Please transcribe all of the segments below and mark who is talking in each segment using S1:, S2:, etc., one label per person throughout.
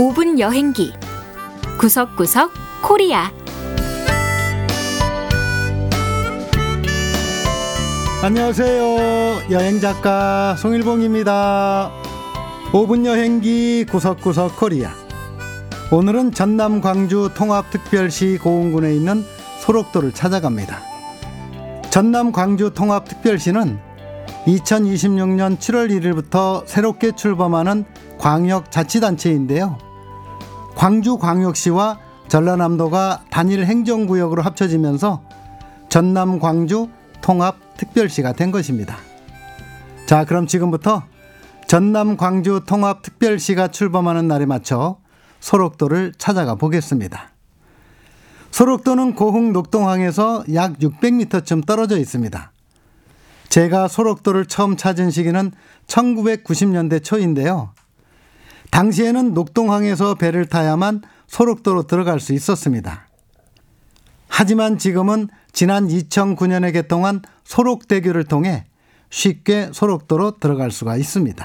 S1: 5분 여행기 구석구석 코리아.
S2: 안녕하세요. 여행작가 송일봉입니다. 5분 여행기 구석구석 코리아. 오늘은 전남 광주 통합특별시 고흥군에 있는 소록도를 찾아갑니다. 전남 광주 통합특별시는 2026년 7월 1일부터 새롭게 출범하는 광역자치단체인데요. 광주광역시와 전라남도가 단일 행정구역으로 합쳐지면서 전남 광주 통합특별시가 된 것입니다. 자, 그럼 지금부터 전남 광주 통합특별시가 출범하는 날에 맞춰 소록도를 찾아가 보겠습니다. 소록도는 고흥 녹동항에서 약 600m쯤 떨어져 있습니다. 제가 소록도를 처음 찾은 시기는 1990년대 초인데요. 당시에는 녹동항에서 배를 타야만 소록도로 들어갈 수 있었습니다. 하지만 지금은 지난 2009년에 개통한 소록대교를 통해 쉽게 소록도로 들어갈 수가 있습니다.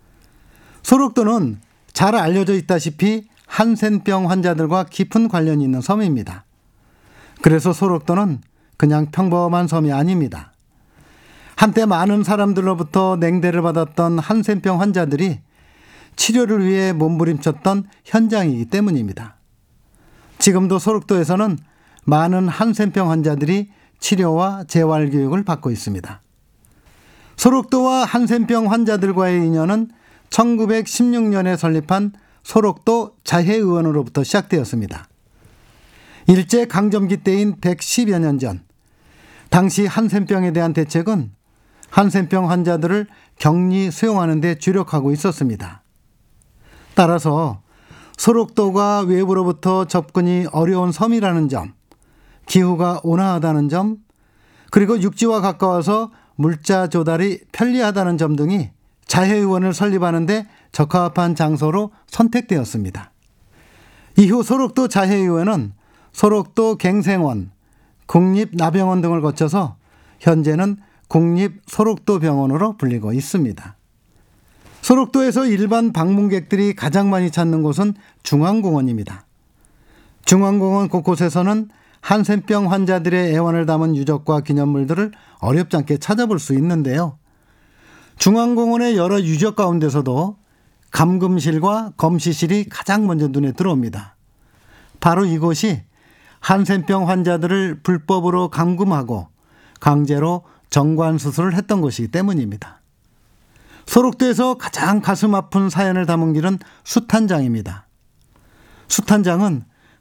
S2: 소록도는 잘 알려져 있다시피 한센병 환자들과 깊은 관련이 있는 섬입니다. 그래서 소록도는 그냥 평범한 섬이 아닙니다. 한때 많은 사람들로부터 냉대를 받았던 한센병 환자들이 치료를 위해 몸부림쳤던 현장이기 때문입니다. 지금도 소록도에서는 많은 한센병 환자들이 치료와 재활교육을 받고 있습니다. 소록도와 한센병 환자들과의 인연은 1916년에 설립한 소록도 자혜의원으로부터 시작되었습니다. 일제강점기 때인 110여 년 전, 당시 한센병에 대한 대책은 한센병 환자들을 격리 수용하는 데 주력하고 있었습니다. 따라서 소록도가 외부로부터 접근이 어려운 섬이라는 점, 기후가 온화하다는 점, 그리고 육지와 가까워서 물자 조달이 편리하다는 점 등이 자혜의원을 설립하는 데 적합한 장소로 선택되었습니다. 이후 소록도 자혜의원은 소록도 갱생원, 국립나병원 등을 거쳐서 현재는 국립소록도병원으로 불리고 있습니다. 소록도에서 일반 방문객들이 가장 많이 찾는 곳은 중앙공원입니다. 중앙공원 곳곳에서는 한센병 환자들의 애원을 담은 유적과 기념물들을 어렵지 않게 찾아볼 수 있는데요. 중앙공원의 여러 유적 가운데서도 감금실과 검시실이 가장 먼저 눈에 들어옵니다. 바로 이곳이 한센병 환자들을 불법으로 감금하고 강제로 정관수술을 했던 곳이기 때문입니다. 소록도에서 가장 가슴 아픈 사연을 담은 길은 숫한장입니다. 숫한장은